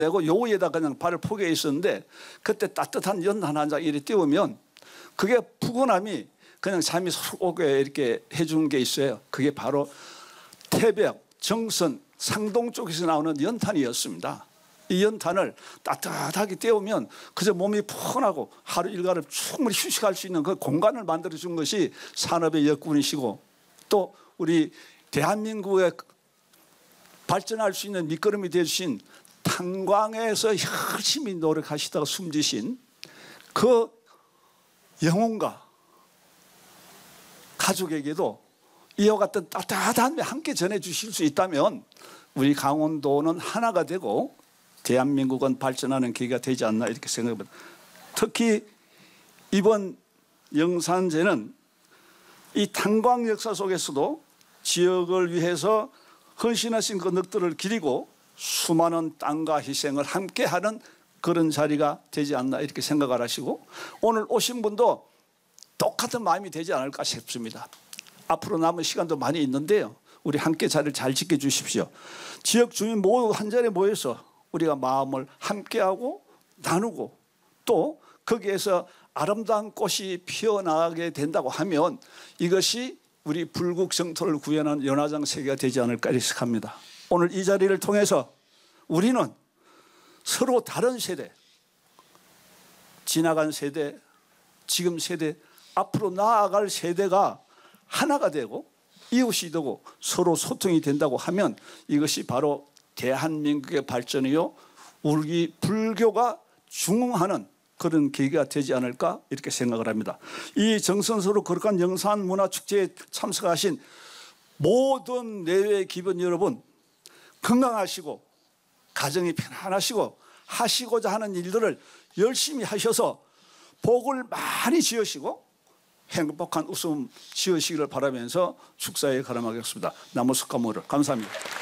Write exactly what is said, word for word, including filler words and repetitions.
되고 요 위에다 그냥 발을 포개어 있었는데 그때 따뜻한 연탄 한 장 이렇게 띄우면 그게 푸근함이 그냥 잠이 쏙 오게 이렇게 해주는 게 있어요. 그게 바로 태백, 정선, 상동 쪽에서 나오는 연탄이었습니다. 이 연탄을 따뜻하게 떼우면 그저 몸이 푸근하고 하루 일과를 충분히 휴식할 수 있는 그 공간을 만들어준 것이 산업의 역군이시고 또 우리 대한민국의 발전할 수 있는 밑거름이 되어주신 탄광에서 열심히 노력하시다가 숨지신 그 영혼과 가족에게도 이와 같은 따뜻한 함께 전해주실 수 있다면 우리 강원도는 하나가 되고 대한민국은 발전하는 계기가 되지 않나 이렇게 생각합니다. 특히 이번 영산제는 이 탄광 역사 속에서도 지역을 위해서 헌신하신 그 넋들을 기리고 수많은 땀과 희생을 함께하는 그런 자리가 되지 않나 이렇게 생각을 하시고 오늘 오신 분도 똑같은 마음이 되지 않을까 싶습니다. 앞으로 남은 시간도 많이 있는데요. 우리 함께 자리를 잘 지켜주십시오. 지역 주민 모두 한 자리에 모여서 우리가 마음을 함께하고 나누고 또 거기에서 아름다운 꽃이 피어나게 된다고 하면 이것이 우리 불국 정토를 구현하는 연화장 세계가 되지 않을까 이렇게 생각합니다. 오늘 이 자리를 통해서 우리는 서로 다른 세대, 지나간 세대, 지금 세대, 앞으로 나아갈 세대가 하나가 되고 이웃이 되고 서로 소통이 된다고 하면 이것이 바로 대한민국의 발전이요 우리 불교가 중흥하는 그런 계기가 되지 않을까 이렇게 생각을 합니다. 이 정선서로 거룩한 영산문화축제에 참석하신 모든 내외 기본 여러분 건강하시고 가정이 편안하시고 하시고자 하는 일들을 열심히 하셔서 복을 많이 지으시고 행복한 웃음 지으시기를 바라면서 축사에 가름하겠습니다. 나무 숟가모를 감사합니다.